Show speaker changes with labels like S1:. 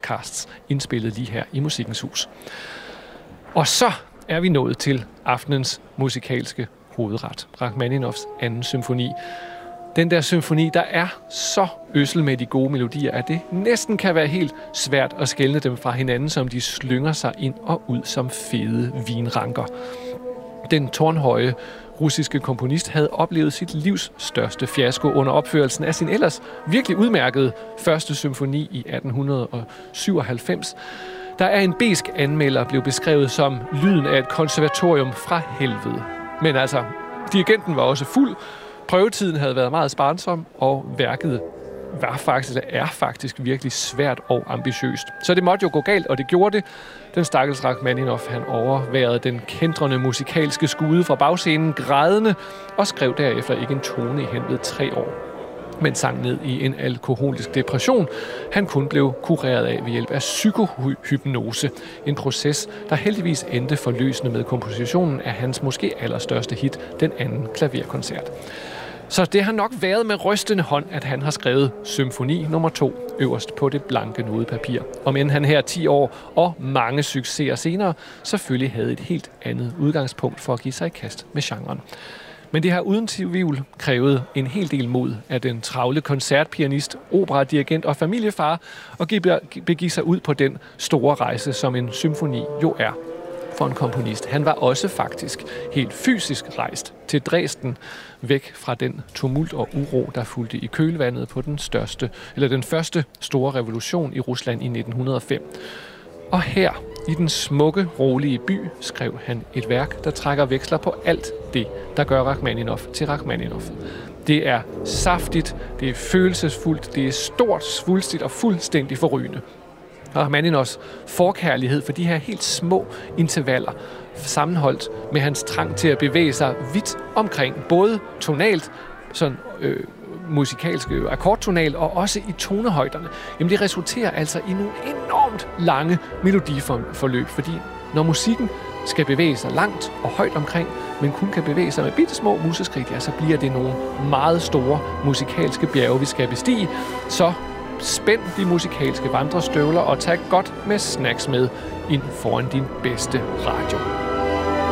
S1: podcasts, indspillet lige her i Musikkens Hus. Og så er vi nået til aftenens musikalske hovedret, Rachmaninovs anden symfoni. Den der symfoni, der er så ødsel med de gode melodier, at det næsten kan være helt svært at skelne dem fra hinanden, som de slynger sig ind og ud som fede vinranker. Den tårnhøje russiske komponist havde oplevet sit livs største fiasko under opførelsen af sin ellers virkelig udmærkede første symfoni i 1897. Der er en besk anmelder blev beskrevet som lyden af et konservatorium fra helvede. Men altså, dirigenten var også fuld, prøvetiden havde været meget sparsom, og værket er faktisk virkelig svært og ambitiøst. Så det måtte jo gå galt, og det gjorde det. Den stakkels Rachmaninov, han overværede den kæntrende musikalske skude fra bagscenen grædende, og skrev derefter ikke en tone i hen ved 3 år. Men sank ned i en alkoholisk depression, han kun blev kureret af ved hjælp af psykohypnose. En proces, der heldigvis endte forløsende med kompositionen af hans måske allerstørste hit, den anden klaverkoncert. Så det har nok været med rystende hånd, at han har skrevet symfoni nummer 2 øverst på det blanke nodepapir. Om end han her 10 år og mange succeser senere selvfølgelig havde et helt andet udgangspunkt for at give sig i kast med genren. Men det har uden tvivl krævet en hel del mod af den travle koncertpianist, operadirigent og familiefar at begive sig ud på den store rejse, som en symfoni jo er for en komponist. Han var også faktisk helt fysisk rejst til Dresden, væk fra den tumult og uro, der fulgte i kølvandet på den første store revolution i Rusland i 1905. Og her, i den smukke, rolige by, skrev han et værk, der trækker veksler på alt det, der gør Rachmaninov til Rachmaninov. Det er saftigt, det er følelsesfuldt, det er stort, svulstigt og fuldstændig forrygende. Rachmaninovs forkærlighed for de her helt små intervaller, sammenholdt med hans trang til at bevæge sig vidt omkring, både tonalt, sådan musikalske akkordtonalt og også i tonehøjderne, jamen det resulterer altså i nogle enormt lange melodiforløb, fordi når musikken skal bevæge sig langt og højt omkring, men kun kan bevæge sig med bittesmå museskridt, ja, så bliver det nogle meget store musikalske bjerge, vi skal bestige. Så spænd de musikalske vandrestøvler og tag godt med snacks med ind foran din bedste radio.